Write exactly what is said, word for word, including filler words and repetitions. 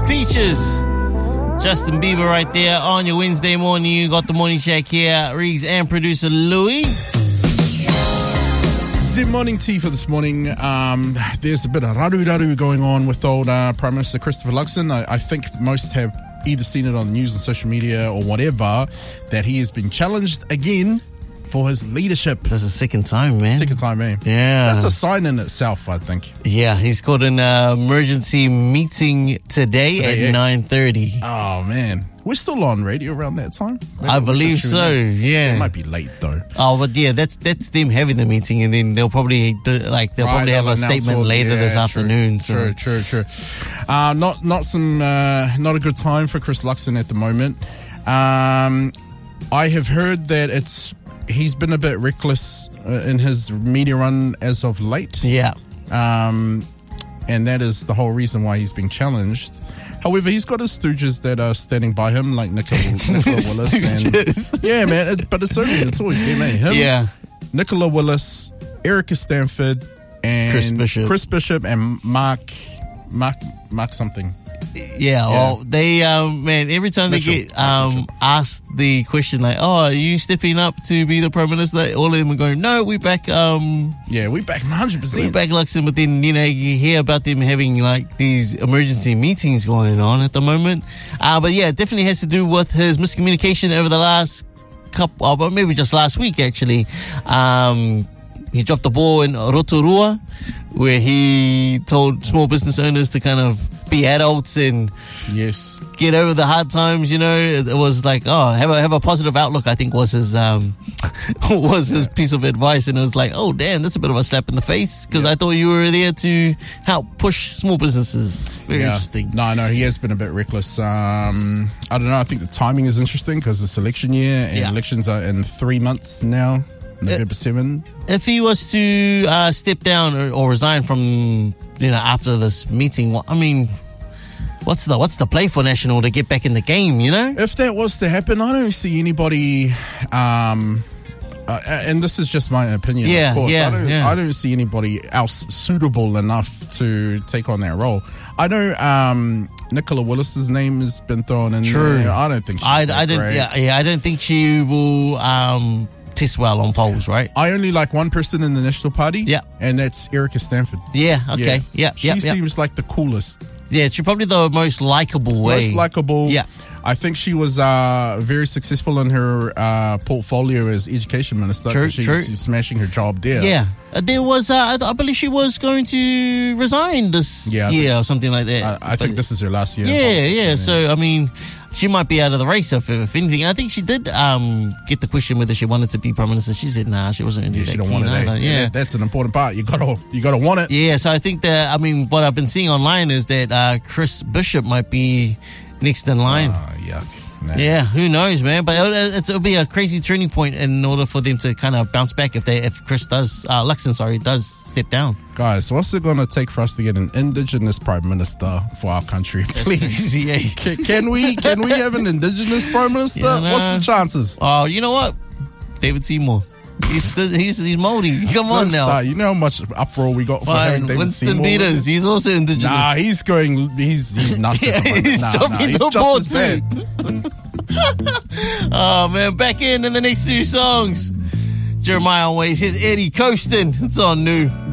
Peaches. Justin Bieber right there on your Wednesday morning. You got the morning check here. Riggs and producer Louis. Zim morning tea for this morning. Um, there's a bit of raru-raru going on with old uh, Prime Minister Christopher Luxon. I, I think most have either seen it on the news and social media or whatever, that he has been challenged again for his leadership. That's the second time, man. Second time, eh? Yeah. That's a sign in itself, I think. Yeah, he's got an uh, emergency meeting today, today at yeah. nine thirty. Oh, man. We're still on radio around that time? Maybe I believe so, yeah. It might be late, though. Oh, but yeah, that's that's them having the meeting, and then they'll probably do, like they'll right, probably have a statement later yeah, this true, afternoon. So. True, true, true. Uh, not not some uh, not a good time for Chris Luxon at the moment. Um, I have heard that it's he's been a bit reckless uh, in his media run as of late. Yeah. Um, and that is the whole reason why he's being challenged. However, he's got his stooges that are standing by him, like Nicola, Nicola Willis. And, yeah, man. It, but it's only it's always them, eh? Him, yeah. Nicola Willis, Erica Stanford, and Chris Bishop, Chris Bishop, and Mark, Mark, Mark something. Yeah, yeah. Well, they, um, man, every time Mitchell, they get um, asked the question, like, oh, are you stepping up to be the Prime Minister? All of them are going, no, we back, um, yeah, we back one hundred percent. We back Luxon, but then, you know, you hear about them having, like, these emergency meetings going on at the moment. Uh, but yeah, it definitely has to do with his miscommunication over the last couple, or maybe just last week, actually. Um, he dropped the ball in Rotorua, where he told small business owners to kind of be adults and yes, get over the hard times. You know, it was like, oh, have a have a positive outlook, I think was his um was his piece of advice. And it was like, oh damn, that's a bit of a slap in the face, because yeah. I thought you were there to help push small businesses. Very yeah. interesting. No, no, he has been a bit reckless. Um, I don't know. I think the timing is interesting because it's election year, and yeah. elections are in three months now. November seventh. If he was to uh, step down or, or resign from, you know, after this meeting, well, I mean, what's the what's the play for National to get back in the game, you know? If that was to happen, I don't see anybody, um, uh, and this is just my opinion, yeah, of course. Yeah, I don't, yeah. I don't see anybody else suitable enough to take on that role. I know um, Nicola Willis's name has been thrown in True. there. I don't think she's I, that I don't, great. Yeah, yeah, I don't think she will um, test well on polls, right? I only like one person in the National Party. Yeah. And that's Erica Stanford. Yeah, okay. Yeah, yeah. She yeah, seems yeah. like the coolest. Yeah, she's probably the most likable way. Most likable. Yeah. I think she was uh, very successful in her uh, portfolio as education minister. True, she's, true. she's smashing her job there. Yeah. Uh, there was, uh, I, I believe she was going to resign this yeah, year think, or something like that. I, I think this is her last year. Yeah, yeah. So, I mean, she might be out of the race if, if anything. I think she did um, get the question whether she wanted to be Prime Minister. She said, nah, she wasn't going to do yeah, that. She don't want it. Either. Yeah, yeah. That, that's an important part. You got to you got to want it. Yeah, so I think that, I mean, what I've been seeing online is that uh, Chris Bishop might be next in line. Oh, yuck. Nah. Yeah, who knows, man? But it'll, it'll be a crazy turning point in order for them to kind of bounce back if they, if Chris does, uh, Luxon, sorry, does step down. Guys, what's it going to take for us to get an Indigenous Prime Minister for our country, please? Yeah. Can, can we can we have an Indigenous Prime Minister? Yeah, nah. What's the chances? Oh, you know what? David Seymour. He's still, he's he's moldy. Come on Don't now. Start. You know how much uproar we got for Fine. having David Winston Seymour? Peters, he's also Indigenous. Nah, he's going. He's he's nuts. Yeah, at the moment. he's nah, jumping nah, he's the just board as too. Oh man, back in in the next two songs. Jeremiah Ways, here's Eddie Coastin. It's on New.